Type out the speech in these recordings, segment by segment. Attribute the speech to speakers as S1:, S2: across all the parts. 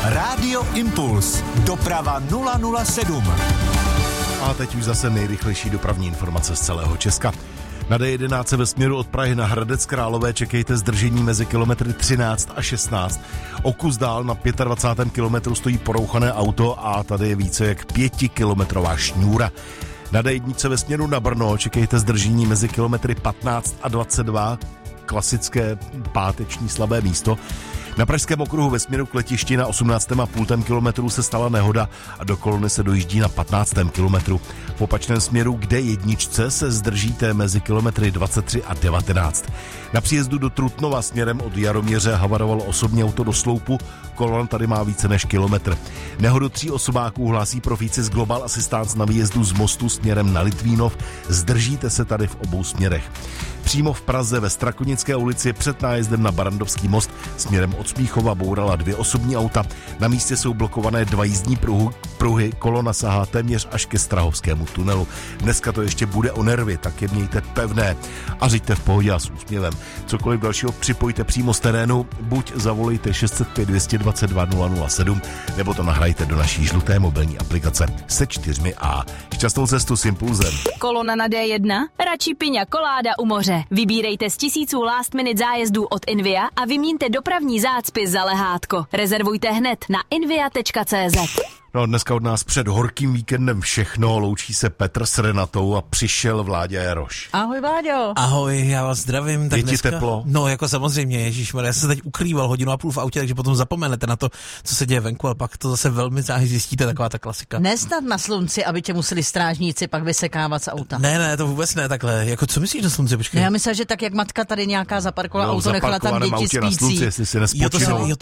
S1: Rádio Impuls. Doprava 007.
S2: A teď už zase nejrychlejší dopravní informace z celého Česka. Na D11 ve směru od Prahy na Hradec Králové čekejte zdržení mezi kilometry 13 a 16. O kus dál na 25. kilometru stojí porouchané auto a tady je více jak 5kilometrová šňůra. Na D1 ve směru na Brno čekejte zdržení mezi kilometry 15 a 22. Klasické páteční slabé místo. Na Pražském okruhu ve směru k letišti na 18,5 kilometru se stala nehoda a do kolony se dojíždí na 15. kilometru. V opačném směru k D1 se zdržíte mezi kilometry 23 a 19. Na příjezdu do Trutnova směrem od Jaroměře havarovalo osobní auto do sloupu, kolona tady má více než kilometr. Nehodu 3 osobáků hlásí Proficis Global Assistance na výjezdu z Mostu směrem na Litvínov. Zdržíte se tady v obou směrech. Přímo v Praze ve Strakonické ulici před nájezdem na Barrandovský most směrem od Smíchova bourala 2 osobní auta. Na místě jsou blokované 2 jízdní pruhy, kolona sahá téměř až ke Strahovskému tunelu. Dneska to ještě bude o nervy, tak je mějte pevné a řiďte v pohodě a s úsměvem. Cokoliv dalšího připojte přímo z terénu, buď zavolejte 605 222 007, nebo to nahrajte do naší žluté mobilní aplikace se 4A. Šťastnou cestu s Impulzem.
S3: Kolona na D1? Radši piňa koláda u moře. Vybírejte z tisíců last minute zájezdů od Invia a vyměňte dopravní zácpy za lehátko. Rezervujte hned na invia.cz.
S2: No, dneska od nás před horkým víkendem všechno, loučí se Petr s Renatou a přišel Vláďa Jaroš.
S4: Ahoj, Vláďo.
S5: Ahoj, já vás zdravím. Tak
S2: je
S5: dneska,
S2: ti teplo?
S5: No, jako samozřejmě, ježišmarja, já jsem se teď ukrýval 1,5 hodiny v autě, takže potom zapomenete na to, co se děje venku, a pak to zase velmi záhy zjistíte, taková ta klasika.
S4: Nesnad na slunci, aby tě museli strážníci pak vysekávat z auta.
S5: Ne, to vůbec ne takhle. Jako co myslíš na slunci, počkej?
S4: Já myslím, že tak jak matka tady nějaká zaparkovala auto, nechala tam děti spící.
S2: Slunci, jestli si nespočinul.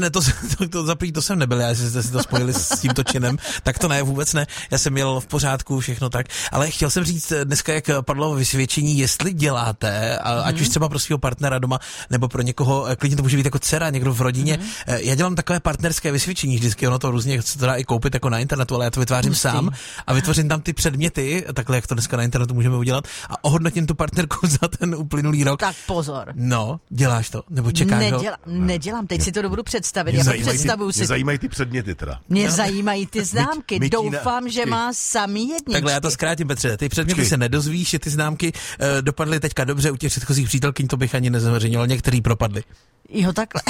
S5: To jsem nebyl, já jestli si to spojili s tímto činem, tak to ne, vůbec ne. Já jsem měl v pořádku všechno tak, ale chtěl jsem říct dneska, jak padlo vysvědčení, jestli děláte, ať už třeba pro svého partnera doma, nebo pro někoho, klidně to může být jako dcera, někdo v rodině. Já dělám takové partnerské vysvědčení, vždycky ono to různě se to dá i koupit jako na internetu, ale já to vytvářím sám a vytvořím tam ty předměty, takhle jak to dneska na internetu můžeme udělat, a ohodnotím tu partnerku za ten uplynulý rok.
S4: Tak pozor.
S5: No, děláš to, nebo čekáš
S4: Nedělám, teď si to dobudu představit.
S2: Mě zajímají ty předměty teda.
S4: Mě zajímají ty známky. Doufám, že má samý jedničky.
S5: Takhle já to zkrátím, Petře. Ty předměty se nedozvíš, že ty známky dopadly teďka dobře u těch předchozích přítelkyň, to bych ani nezveřejnil, některý propadly.
S4: Jo, takhle.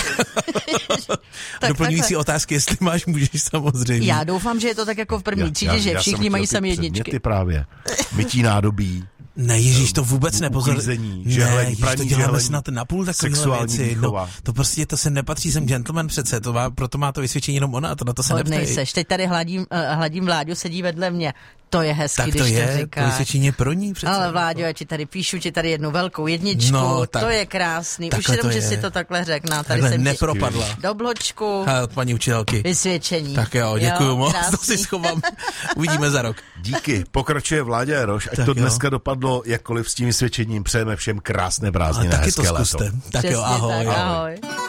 S5: Doplňující otázky, jestli máš, můžeš samozřejmě.
S4: Já doufám, že je to tak jako v první třídě, že všichni mají samý jedničky.
S2: Předměty právě. Mytí nádobí.
S5: Ne, Ježíš, to vůbec nepozor.
S2: Žehlení,
S5: to děláme snad napůl takovýhle věci. No, to prostě, to se nepatří, jsem gentleman přece, proto má to vysvědčení jenom ona, to na to se neptej.
S4: Seš, teď tady hladím Vláďu, sedí vedle mě. To je hezky, když to říkáš.
S5: To vysvědčení je pro ní přece.
S4: Ale Vláďo, já ti tady píšu, tady jednu velkou jedničku, no, to je krásný. Už jenom, že si to takhle řekla. Tady jsem
S5: nepropadla.
S4: Do bločku.
S5: Od paní učitelky.
S4: Vysvědčení.
S5: Tak jo, děkuju moc, to si schovám. Uvidíme za rok.
S2: Díky, pokračuje Vláďa Jaroš, ať tak to dneska dopadlo jakkoliv s tím vysvědčením, přejeme všem krásné prázdniny, hezké léto.
S5: Tak jo, ahoj.